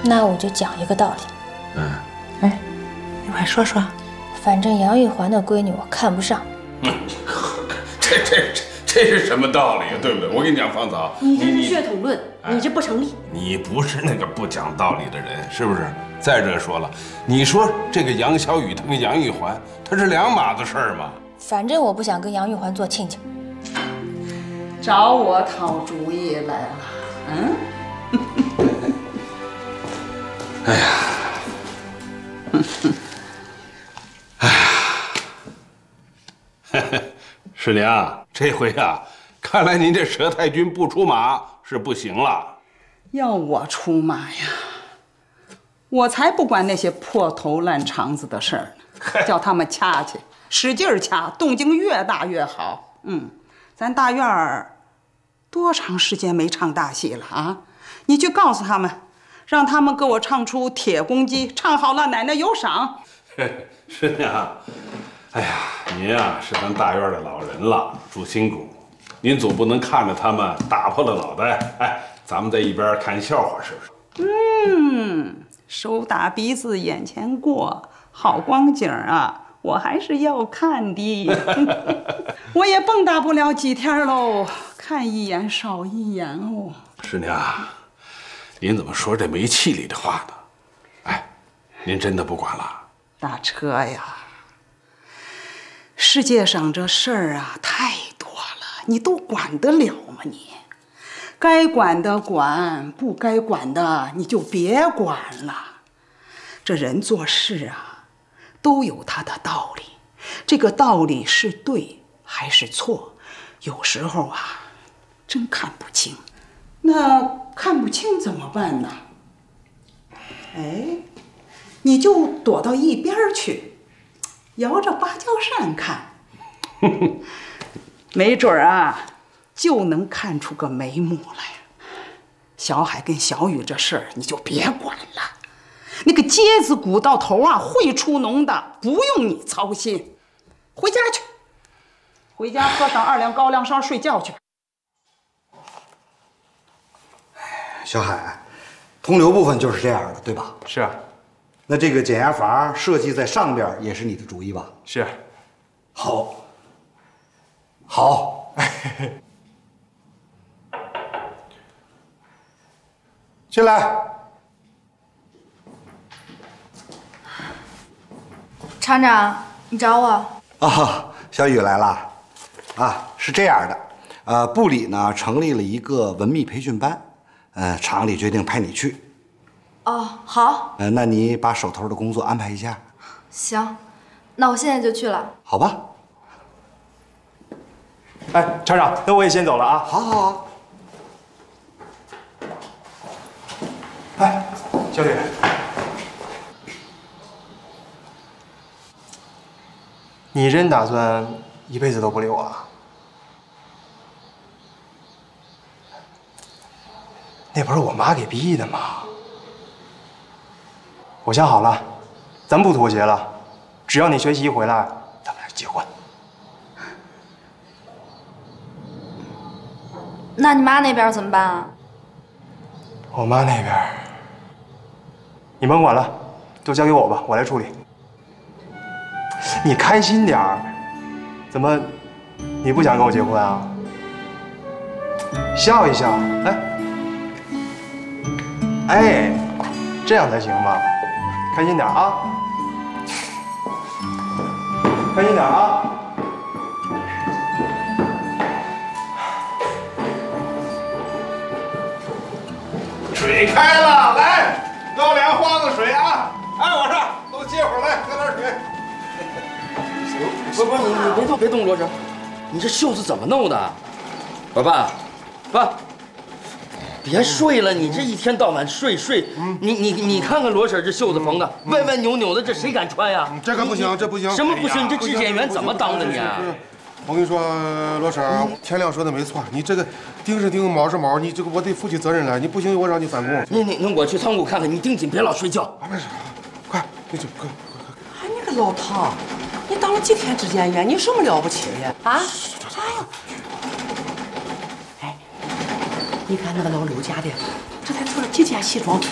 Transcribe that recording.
那我就讲一个道理。 哎，你快说说。 反正杨玉环的闺女我看不上。 这是什么道理啊？对不对？我跟你讲，芳草， 你这是血统论，你这不成立。 你不是那个不讲道理的人，是不是？再者说了，你说这个杨小雨她跟杨玉环，她是两码子事儿吗？ 反正我不想跟杨玉环做亲家。 找我讨主意来了， 哎呀，师娘，这回啊，看来您这佘太君不出马是不行了。 要我出马呀，我才不管那些破头烂肠子的事儿呢，叫他们掐去，使劲掐，动静越大越好。咱大院儿多长时间没唱大戏了啊？你去告诉他们，让他们给我唱出《铁公鸡》，唱好了奶奶有赏。 师娘，哎呀，您呀是咱大院的老人了，主心骨，您总不能看着他们打破了脑袋，哎，咱们在一边看笑话，是不是？ 手打鼻子眼前过，好光景啊，我还是要看的。我也蹦跶不了几天喽，看一眼少一眼哦。 师娘，您怎么说这没气力的话呢？哎，您真的不管了？ 大车呀，世界上这事儿啊太多了，你都管得了吗你？该管的管，不该管的你就别管了。这人做事啊，都有他的道理，这个道理是对还是错，有时候啊，真看不清。那看不清怎么办呢？哎，你就躲到一边去，摇着芭蕉扇看，没准儿啊，就能看出个眉目来。小海跟小雨这事儿你就别管了，那个疖子鼓到头啊会出脓的，不用你操心。回家去，回家喝上2两高粱烧睡觉去。 小海，通流部分就是这样的，对吧？ 是啊。 那这个减压阀设计在上边也是你的主意吧？ 是。 好。好。进来。 厂长，你找我？ 啊，小雨来了。啊，是这样的，部里呢成立了一个文秘培训班，厂里决定派你去。 哦，好。 那你把手头的工作安排一下。 行，那我现在就去了。 好吧。 哎，厂长，那我也先走了啊。 好好好。 哎，小雨，你真打算一辈子都不理我啊？那不是我妈给逼的吗？我想好了，咱不妥协了，只要你学习一回来，咱们俩结婚。 那你妈那边怎么办啊？ 我妈那边，你甭管了，都交给我吧，我来处理。你开心点儿，怎么，你不想跟我结婚啊？笑一笑，哎，这样才行嘛，开心点啊，开心点啊。 水开了，来，高粱花子水啊！哎，我说，都接会儿来，喝点水。 不，你别动，罗婶，你这袖子怎么弄的？我爸，爸，别睡了，你这一天到晚睡，你看看罗婶这袖子缝的歪歪扭扭的，这谁敢穿呀？ 这可不行，这不行。 什么不行？你这质检员怎么当的你？ 我跟你说，罗婶，田亮说的没错，你这个丁是丁，卯是卯，你这个我得负起责任来。你不行，我让你返工。 那我去仓库看看，你盯紧，别老睡觉。 没事，快，你去，快。 哎，你个老唐，你当了几天质检员，你有什么了不起的啊？哎呀，哎，你看那个老刘家的，这才做了几件西装。